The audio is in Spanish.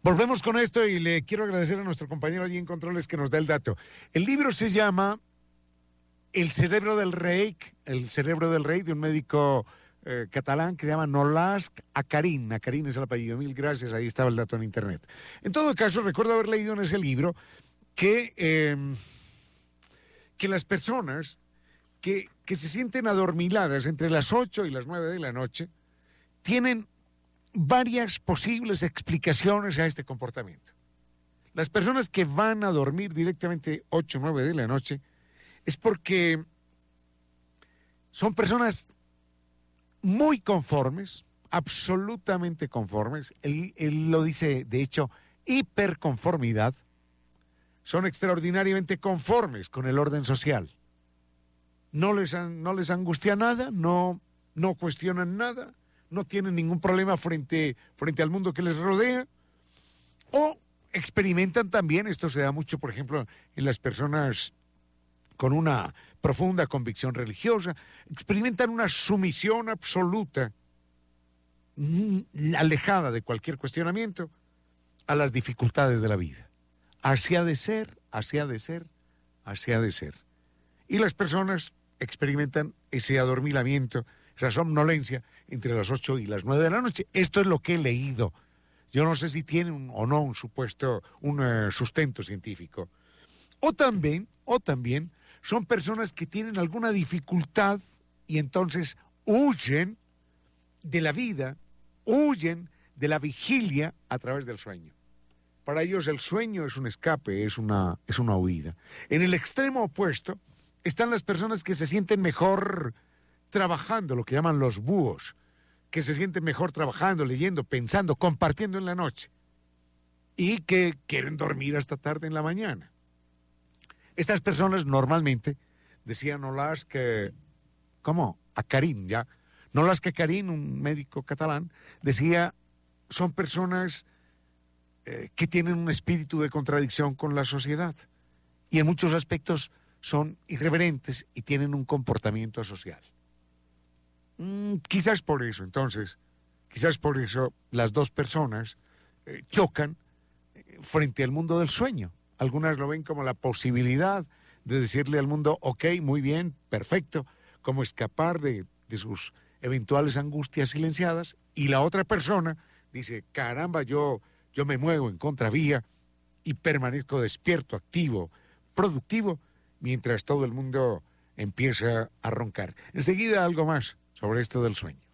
Volvemos con esto y le quiero agradecer a nuestro compañero allí en Controles que nos da el dato. El libro se llama El cerebro del rey, de un médico catalán que se llama Nolasc Acarín. Acarín es el apellido. Mil gracias, ahí estaba el dato en internet. En todo caso, recuerdo haber leído en ese libro que las personas que se sienten adormiladas entre las 8 y las 9 de la noche tienen varias posibles explicaciones a este comportamiento. Las personas que van a dormir directamente 8 o 9 de la noche es porque son personas muy conformes, absolutamente conformes. Él lo dice, de hecho, hiperconformidad. Son extraordinariamente conformes con el orden social. No les angustia nada, no cuestionan nada, no tienen ningún problema frente al mundo que les rodea, o experimentan también, esto se da mucho, por ejemplo, en las personas con una profunda convicción religiosa, experimentan una sumisión absoluta, alejada de cualquier cuestionamiento, a las dificultades de la vida. Así ha de ser, así ha de ser, así ha de ser. Y las personas experimentan ese adormilamiento, esa somnolencia entre las 8 y las 9 de la noche. Esto es lo que he leído. Yo no sé si tiene un sustento científico. O también son personas que tienen alguna dificultad y entonces huyen de la vida, huyen de la vigilia a través del sueño. Para ellos el sueño es un escape, es una huida. En el extremo opuesto están las personas que se sienten mejor trabajando, lo que llaman los búhos, que se sienten mejor trabajando, leyendo, pensando, compartiendo en la noche y que quieren dormir hasta tarde en la mañana. Estas personas normalmente, decía Nolasc Acarín, Nolasc Acarín, un médico catalán, decía, son personas que tienen un espíritu de contradicción con la sociedad y en muchos aspectos son irreverentes y tienen un comportamiento asocial. Quizás por eso las dos personas chocan frente al mundo del sueño. Algunas lo ven como la posibilidad de decirle al mundo, ok, muy bien, perfecto, cómo escapar de sus eventuales angustias silenciadas, y la otra persona dice, caramba, yo me muevo en contravía y permanezco despierto, activo, productivo, mientras todo el mundo empieza a roncar. Enseguida algo más sobre esto del sueño.